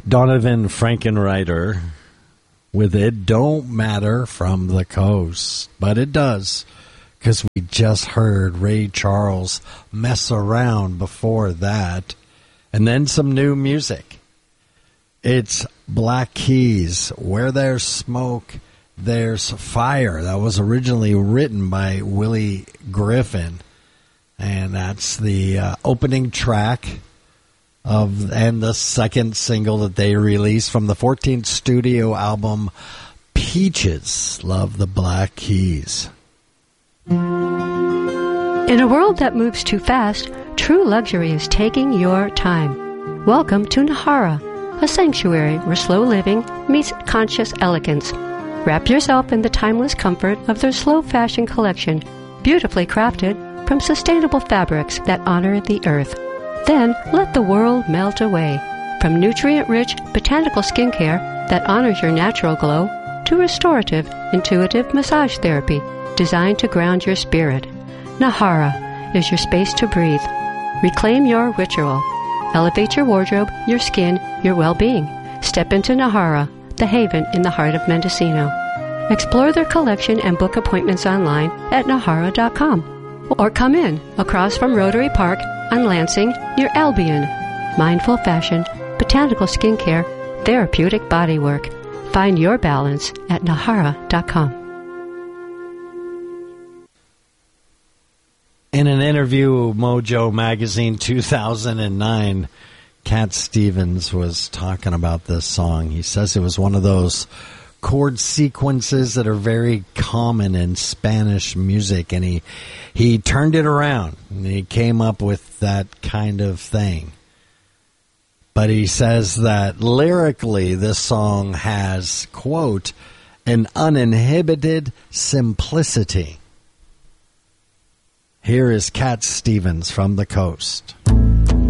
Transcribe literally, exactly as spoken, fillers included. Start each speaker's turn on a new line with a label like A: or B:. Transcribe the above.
A: Donovan Frankenreiter with It Don't Matter from the Coast. But it does, because we just heard Ray Charles Mess Around before that. And then some new music. It's Black Keys, Where There's Smoke, There's Fire. That was originally written by Willie Griffin. And that's the uh, opening track of and the second single that they released from the fourteenth studio album, Peaches. Love the Black Keys.
B: In a world that moves too fast, true luxury is taking your time. Welcome to Nahara, a sanctuary where slow living meets conscious elegance. Wrap yourself in the timeless comfort of their slow fashion collection, beautifully crafted from sustainable fabrics that honor the earth. Then let the world melt away. From nutrient-rich botanical skincare that honors your natural glow to restorative, intuitive massage therapy designed to ground your spirit. Nahara is your space to breathe. Reclaim your ritual. Elevate your wardrobe, your skin, your well-being. Step into Nahara, the haven in the heart of Mendocino. Explore their collection and book appointments online at nahara dot com. Or come in across from Rotary Park on Lansing near Albion. Mindful fashion, botanical skincare, therapeutic bodywork. Find your balance at nahara dot com.
A: In an interview with Mojo Magazine two thousand nine, Cat Stevens was talking about this song. He says it was one of those chord sequences that are very common in Spanish music, and he he turned it around and he came up with that kind of thing. But he says that lyrically this song has, quote, an uninhibited simplicity. Here is Cat Stevens from the Coast.